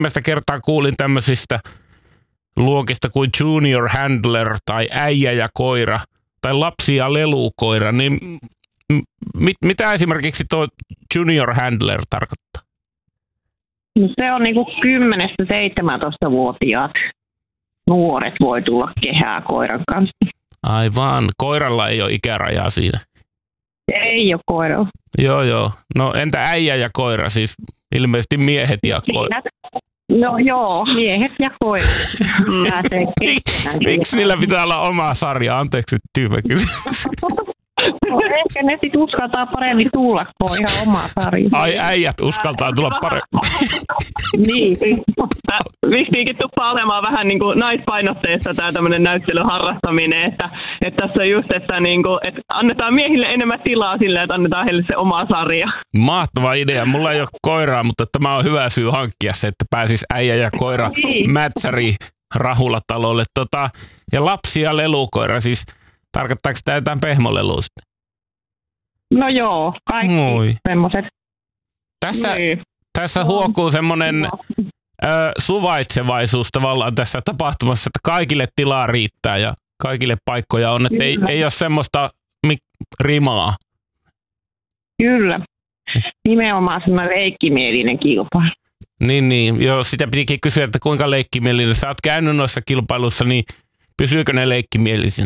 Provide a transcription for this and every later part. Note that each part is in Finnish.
ensimmäistä kertaa kuulin tämmöisistä luokista kuin junior handler tai äijä ja koira tai lapsi ja lelukoira, niin mitä esimerkiksi tuo junior handler tarkoittaa? No se on niinku 10-17-vuotiaat nuoret voi tulla kehää koiran kanssa. Aivan, koiralla ei ole ikärajaa siinä. Ei ole koiralla. Joo. No entä äijä ja koira, siis ilmeisesti miehet ja koira? No joo, miehet ja koira. Miksi niillä pitää olla oma sarja? Anteeksi nyt tyhmä kysymys. No, ehkä ne sit uskaltaa paremmin tulla, kun on ihan oma sarja. Ai äijät uskaltaa tulla paremmin. Niin. Vistiinkin tuppaa olemaan vähän niin kuin naispainotteista tämä tämmöinen näyttelyn harrastaminen, että tässä on just, että, niin kuin, että annetaan miehille enemmän tilaa sillä, että annetaan heille se oma sarja. Mahtava idea. Mulla ei ole koiraa, mutta tämä on hyvä syy hankkia se, että pääsis äijä ja koira mätsäri Rahulatalolle. Ja lapsi ja lelukoira, siis tarkoittaako tämä jotain pehmolelua sitten? No joo, kaikki semmoiset. Tässä huokuu semmoinen suvaitsevaisuus tavallaan tässä tapahtumassa, että kaikille tilaa riittää ja kaikille paikkoja on, että ei ole semmoista rimaa. Kyllä. Nimenomaan semmoinen leikkimielinen kilpailu. Niin. Joo, sitä pitikin kysyä, että kuinka leikkimielinen. Sä oot käynyt noissa kilpailuissa, niin pysyykö ne leikkimielisinä?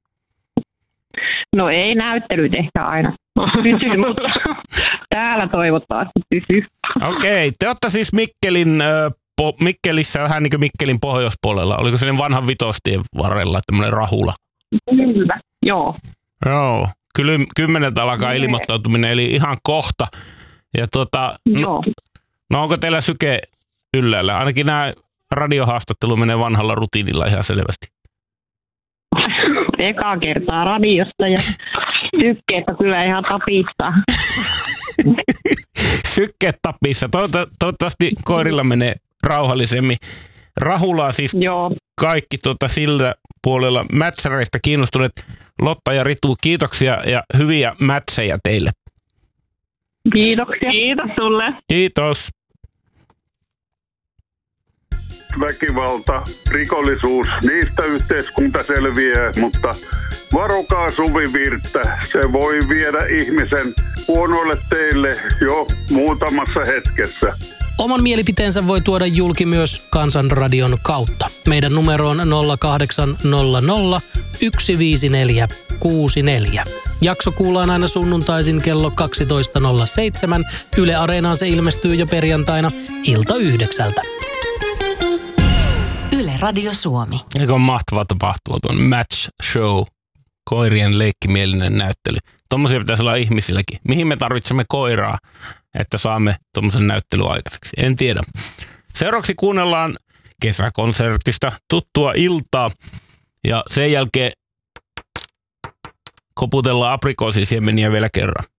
No ei näyttelyt ehkä aina pysy, mutta täällä toivottavasti pysyy. Okei, te olette siis Mikkelissä vähän niin kuin Mikkelin pohjoispuolella. Oliko se vanhan Vitostien varrella tämmöinen Rahula? Kyllä, joo. Joo, kyllä 10 alkaa ilmoittautuminen, eli ihan kohta. Ja no onko teillä syke yllällä? Ainakin nämä radiohaastattelu menee vanhalla rutiinilla ihan selvästi. Ekaa kertaa radiosta ja sykkeet on kyllä ihan tapissa. Sykkeet tapissa. Toivottavasti koirilla menee rauhallisemmin. Rahulaa siis kaikki sillä puolella mätsäreistä kiinnostuneet. Lotta ja Ritu, kiitoksia ja hyviä mätsejä teille. Kiitoksia. Kiitos sulle. Kiitos. Väkivalta, rikollisuus, niistä yhteiskunta selviää, mutta varokaa suvivirttä. Se voi viedä ihmisen huonoille teille jo muutamassa hetkessä. Oman mielipiteensä voi tuoda julki myös Kansanradion kautta. Meidän numero on 0800 15464. Jakso kuullaan aina sunnuntaisin kello 12.07. Yle Areenaan se ilmestyy jo perjantaina ilta 9. Yle Radio Suomi. Eikö on mahtava tapahtuma tuon Match Show, koirien leikkimielinen näyttely. Tuommoisia pitäisi olla ihmisilläkin. Mihin me tarvitsemme koiraa, että saamme tuommoisen näyttelyn aikaiseksi? En tiedä. Seuraavaksi kuunnellaan kesäkonsertista tuttua iltaa ja sen jälkeen koputellaan aprikoosisiemeniä vielä kerran.